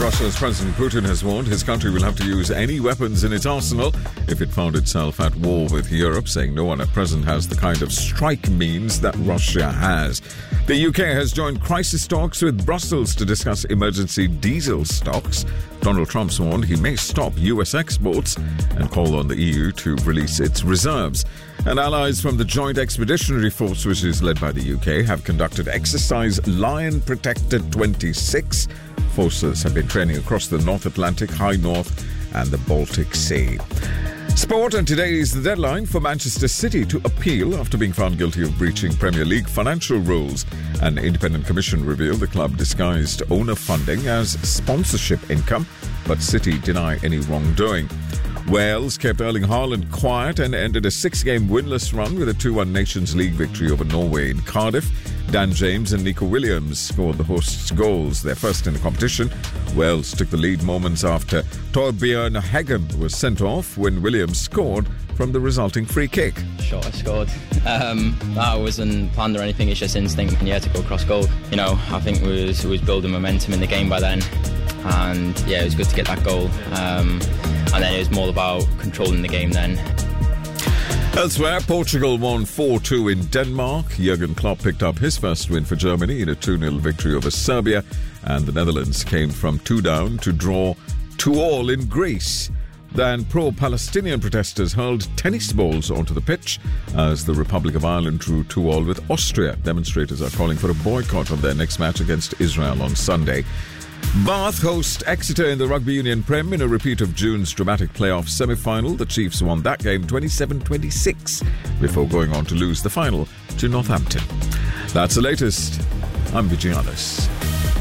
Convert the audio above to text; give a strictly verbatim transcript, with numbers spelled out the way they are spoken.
Russia's President Putin has warned his country will have to use any weapons in its arsenal if it found itself at war with Europe, saying no one at present has the kind of strike means that Russia has. The U K has joined crisis talks with Brussels to discuss emergency diesel stocks. Donald Trump's warned he may stop U S exports and call on the E U to release its reserves. And allies from the Joint Expeditionary Force, which is led by the U K, have conducted exercise Lion Protector twenty-six. Forces have been training across the North Atlantic, High North and the Baltic Sea. Sport, and today is the deadline for Manchester City to appeal after being found guilty of breaching Premier League financial rules. An independent commission revealed the club disguised owner funding as sponsorship income, but City deny any wrongdoing. Wales kept Erling Haaland quiet and ended a six-game winless run with a two one Nations League victory over Norway in Cardiff. Dan James and Nico Williams scored the hosts' goals, their first in the competition. Wales took the lead moments after Torbjørn Hagen was sent off when Williams scored from the resulting free kick. Shot I scored. Um, that wasn't planned or anything, it's just instinct and yeah, to go across goal. You know, I think we was, we was building momentum in the game by then. And yeah, it was good to get that goal. Um, and then it was more about controlling the game then. Elsewhere, Portugal won four two in Denmark. Jurgen Klopp picked up his first win for Germany in a two nil victory over Serbia. And the Netherlands came from two down to draw two all in Greece. Then pro-Palestinian protesters hurled tennis balls onto the pitch as the Republic of Ireland drew two all with Austria. Demonstrators are calling for a boycott of their next match against Israel on Sunday. Bath host Exeter in the Rugby Union Prem in a repeat of June's dramatic playoff semi-final. The Chiefs won that game twenty-seven twenty-six before going on to lose the final to Northampton. That's the latest. I'm Vigianis.